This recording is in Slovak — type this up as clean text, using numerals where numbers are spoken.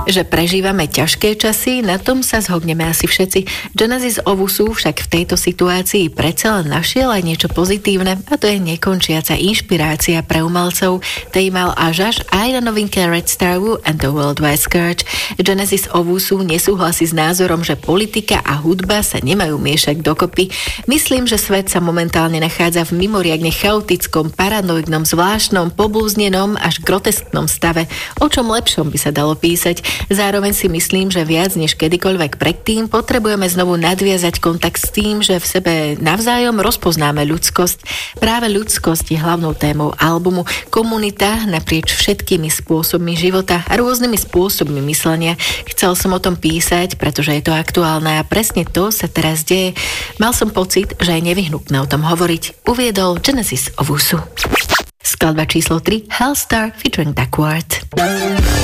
Že prežívame ťažké časy, na tom sa zhodneme asi všetci. Genesis Owusu však v tejto situácii predsa len našiel aj niečo pozitívne, a to je nekončiaca inšpirácia pre umelcov. Tej mal až aj na novinke Red Star Wu and the Worldwide Scourge. Genesis Owusu nesúhlasí s názorom, že politika a hudba sa nemajú miešať dokopy. Myslím, že svet sa momentálne nachádza v mimoriadne chaotickom, paranoidnom, zvláštnom, poblúznenom až grotesknom stave. O čom lepšom by sa dalo písať? Zároveň si myslím, že viac než kedykoľvek predtým potrebujeme znovu nadviazať kontakt s tým, že v sebe navzájom rozpoznáme ľudskosť. Práve ľudskosť je hlavnou témou albumu. Komunita naprieč všetkými spôsobmi života a rôznymi spôsobmi myslenia. Chcel som o tom písať, pretože je to aktuálne a presne to sa teraz deje. Mal som pocit, že je nevyhnutné o tom hovoriť. Uviedol Genesis Owusu. Skladba číslo 3 Hellstar featuring Duckward.